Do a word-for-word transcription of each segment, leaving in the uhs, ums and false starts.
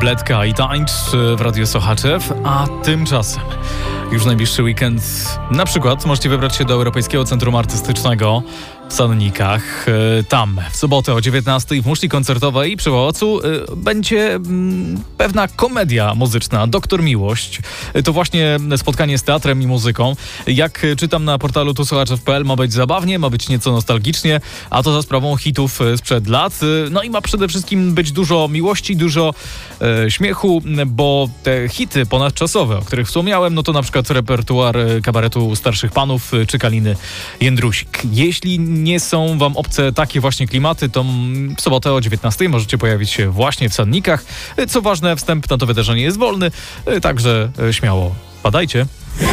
Bledka i Tańcz w Radiu Sochaczew, a tymczasem już w najbliższy weekend na przykład możecie wybrać się do Europejskiego Centrum Artystycznego w Sannikach. Tam w sobotę o dziewiętnastej w muszli koncertowej przy Pałacu będzie pewna komedia muzyczna Doktor Miłość. To właśnie spotkanie z teatrem i muzyką. Jak czytam na portalu tusłuchaczew kropka p l, ma być zabawnie, ma być nieco nostalgicznie, a to za sprawą hitów sprzed lat. No i ma przede wszystkim być dużo miłości, dużo e, śmiechu, bo te hity ponadczasowe, o których wspomniałem, no to na przykład repertuar kabaretu Starszych Panów czy Kaliny Jędrusik. Jeśli nie są wam obce takie właśnie klimaty, to w sobotę o dziewiętnastej możecie pojawić się właśnie w Sannikach. Co ważne, wstęp na to wydarzenie jest wolny, także śmiało padajcie.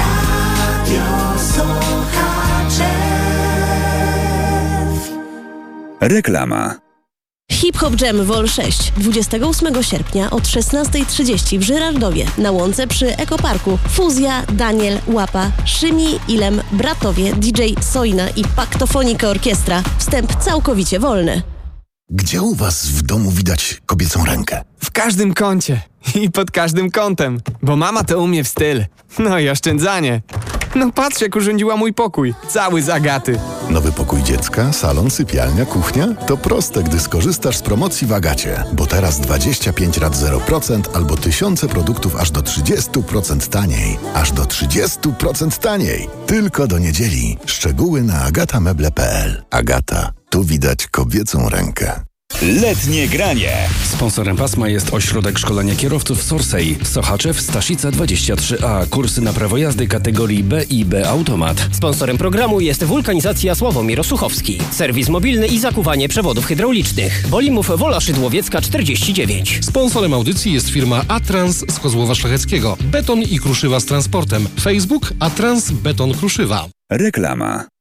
Reklama. Hip Hop Jam Vol sześć dwudziestego ósmego sierpnia od szesnastej trzydzieści w Żyrardowie na Łące przy Ekoparku. Fuzja, Daniel, Łapa, Szymi, Ilem, Bratowie, D J Soina i Paktofonika Orkiestra. Wstęp całkowicie wolny. Gdzie u was w domu widać kobiecą rękę? W każdym kącie i pod każdym kątem, bo mama to umie w styl. No i oszczędzanie. No patrz, jak urządziła mój pokój, cały z Agaty. Nowy pokój dziecka, salon, sypialnia, kuchnia? To proste, gdy skorzystasz z promocji w Agacie. Bo teraz dwadzieścia pięć rat zero procent albo tysiące produktów aż do trzydzieści procent taniej. Aż do trzydzieści procent taniej. Tylko do niedzieli. Szczegóły na agatameble kropka p l. Agata. Tu widać kobiecą rękę. Letnie granie. Sponsorem pasma jest Ośrodek Szkolenia Kierowców Sorsej. Sochaczew, Staszica dwadzieścia trzy a. Kursy na prawo jazdy kategorii B i B Automat. Sponsorem programu jest Wulkanizacja Sławomir Osuchowski. Serwis mobilny i zakuwanie przewodów hydraulicznych. Wolimów Wola Szydłowiecka czterdzieści dziewięć. Sponsorem audycji jest firma Atrans z Kozłowa Szlacheckiego. Beton i kruszywa z transportem. Facebook Atrans Beton Kruszywa. Reklama.